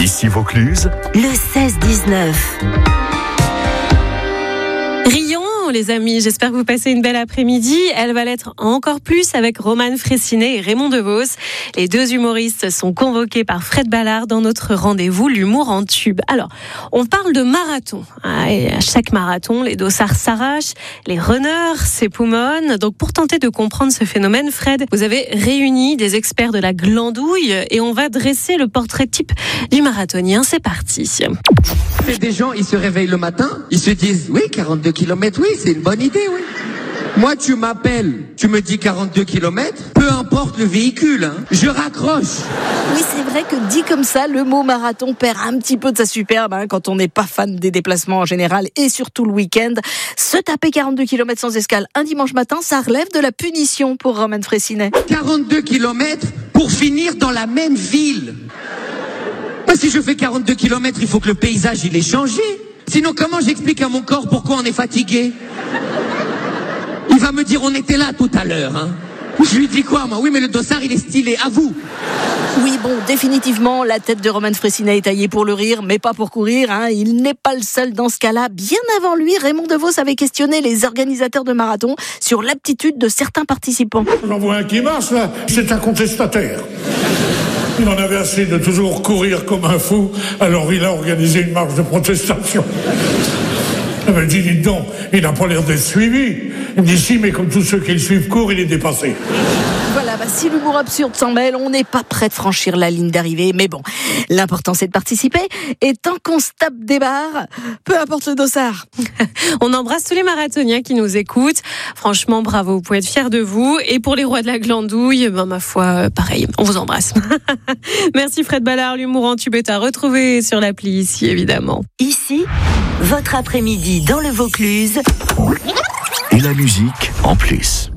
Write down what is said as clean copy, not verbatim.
Ici Vaucluse, le 16-19. Rions, les amis, j'espère que vous passez une belle après-midi. Elle va l'être encore plus avec Romane Frécinet et Raymond Devos. Les deux humoristes sont convoqués par Fred Ballard dans notre rendez-vous L'humour en tube. Alors, on parle de marathon. Et à chaque marathon, les dossards s'arrachent, les runners s'époumonnent. Donc, pour tenter de comprendre ce phénomène, Fred, vous avez réuni des experts de la glandouille et on va dresser le portrait type du marathonien. C'est parti. Des gens, ils se réveillent le matin, ils se disent, oui, 42 km, oui, c'est une bonne idée, oui. Moi, tu m'appelles, tu me dis 42 km, peu importe le véhicule, hein, je raccroche. Oui, c'est vrai que dit comme ça, le mot marathon perd un petit peu de sa superbe quand on n'est pas fan des déplacements en général et surtout le week-end. Se taper 42 km sans escale un dimanche matin, ça relève de la punition pour Romane Frécinet. 42 km pour finir dans la même ville. Si je fais 42 km, il faut que le paysage il ait changé. Sinon, comment j'explique à mon corps pourquoi on est fatigué? Il va me dire, on était là tout à l'heure. Hein. Je lui dis quoi, moi? Oui, mais le dossard, il est stylé. À vous. Oui, bon, définitivement, la tête de Romane Frécinet est taillée pour le rire, mais pas pour courir. Il n'est pas le seul dans ce cas-là. Bien avant lui, Raymond Devos avait questionné les organisateurs de marathon sur l'aptitude de certains participants. J'en vois un qui marche, là. C'est un contestataire. Il en avait assez de toujours courir comme un fou, alors il a organisé une marche de protestation. Il m'a dit, dites donc, il n'a pas l'air d'être suivi. Il me dit, si, mais comme tous ceux qui le suivent courent, il est dépassé. Voilà, si l'humour absurde s'en mêle, on n'est pas prêt de franchir la ligne d'arrivée. Mais bon, l'important c'est de participer. Et tant qu'on se tape des barres, peu importe le dossard. On embrasse tous les marathoniens qui nous écoutent. Franchement, bravo, vous pouvez être fiers de vous. Et pour les rois de la glandouille, ma foi, pareil, on vous embrasse. Merci Fred Ballard, l'humour en tube est à retrouver sur l'appli ici, évidemment. Ici, votre après-midi dans le Vaucluse. et la musique en plus.